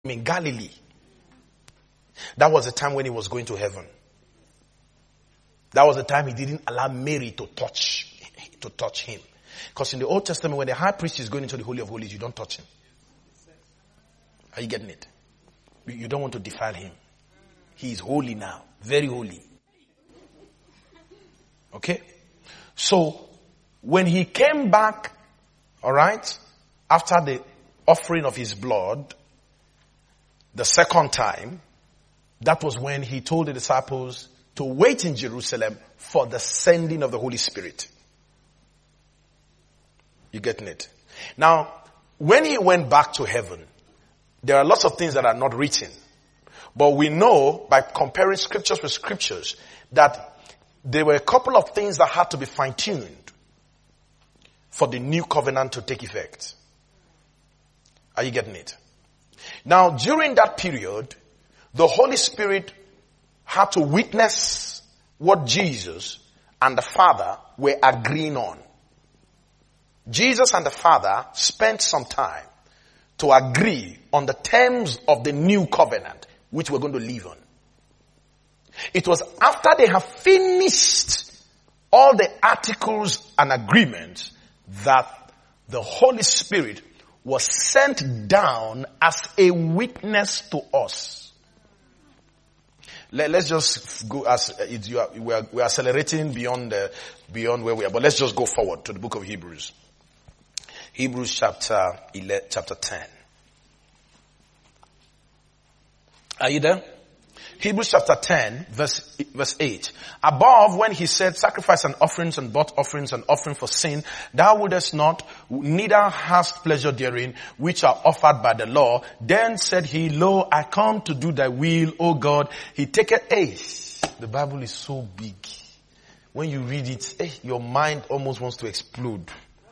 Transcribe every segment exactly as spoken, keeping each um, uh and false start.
in Galilee. That was the time when he was going to heaven. That was the time he didn't allow Mary to touch, to touch him. Because in the Old Testament, when the high priest is going into the Holy of Holies, you don't touch him. Are you getting it? You don't want to defile him. He is holy now. Very holy. Okay? So, when he came back, alright, after the offering of his blood, the second time, that was when he told the disciples to wait in Jerusalem for the sending of the Holy Spirit. You getting it? Now, when he went back to heaven, there are lots of things that are not written. But we know by comparing scriptures with scriptures that there were a couple of things that had to be fine-tuned for the new covenant to take effect. Are you getting it? Now, during that period, the Holy Spirit had to witness what Jesus and the Father were agreeing on. Jesus and the Father spent some time to agree on the terms of the new covenant, which we're going to live on. It was after they have finished all the articles and agreements that the Holy Spirit was sent down as a witness to us. Let, let's just go as it, you are, we are, we are accelerating beyond the, beyond where we are, but let's just go forward to the book of Hebrews. Hebrews chapter eleven, chapter ten. Are you there? Hebrews chapter ten, verse, verse eight. Above, when he said, sacrifice and offerings and burnt offerings and offering for sin, thou wouldest not, neither hast pleasure therein, which are offered by the law. Then said he, lo, I come to do thy will, O God. He taketh, eh, the Bible is so big. When you read it, eh, your mind almost wants to explode.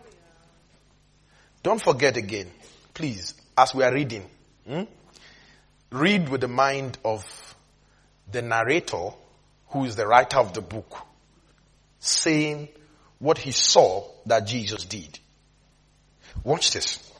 Don't forget again, please, as we are reading, hmm, read with the mind of the narrator, who is the writer of the book, saying what he saw that Jesus did. Watch this.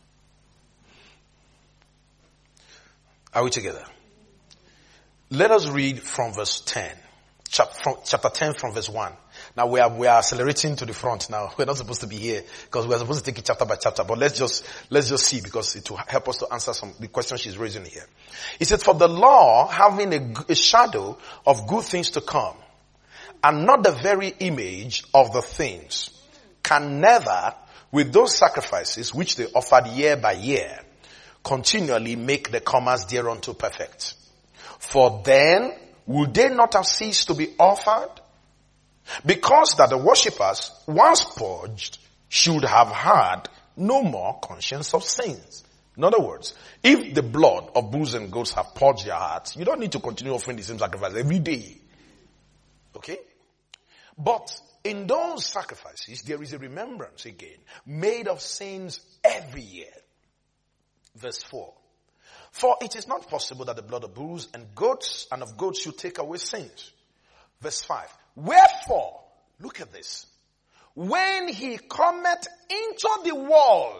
Are we together? Let us read from verse ten. Chapter ten from verse one. Now we are, we are accelerating to the front now. We're not supposed to be here because we're supposed to take it chapter by chapter. But let's just, let's just see because it will help us to answer some, the questions she's raising here. He said, for the law having a, a shadow of good things to come and not the very image of the things can never with those sacrifices which they offered year by year continually make the comers thereunto perfect. For then would they not have ceased to be offered? Because that the worshippers, once purged, should have had no more conscience of sins. In other words, if the blood of bulls and goats have purged your hearts, you don't need to continue offering the same sacrifice every day. Okay? But in those sacrifices, there is a remembrance again, made of sins every year. Verse four. For it is not possible that the blood of bulls and goats and of goats should take away sins. Verse five. Wherefore, look at this. When he cometh into the world,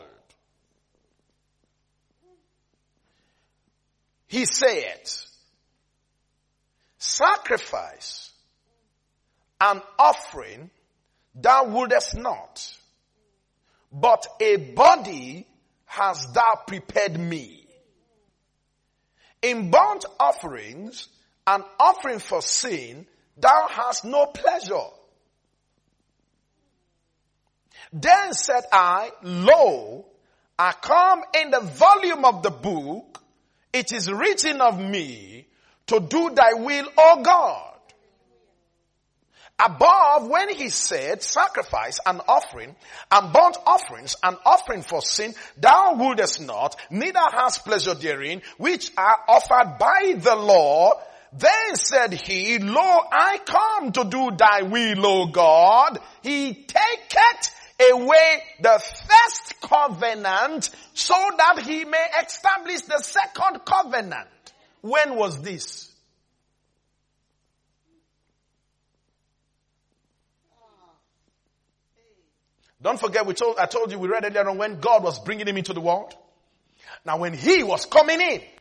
he saith, sacrifice and offering thou wouldest not, but a body hast thou prepared me. In burnt offerings and offering for sin, thou hast no pleasure. Then said I, lo, I come in the volume of the book. It is written of me to do thy will, O God. Above, when he said, sacrifice and offering, and burnt offerings, and offering for sin, thou wouldest not, neither hast pleasure therein, which are offered by the law. Then said he, lo, I come to do thy will, O God. He taketh away the first covenant so that he may establish the second covenant. When was this? Don't forget, we told, I told you, we read earlier on when God was bringing him into the world. Now when he was coming in,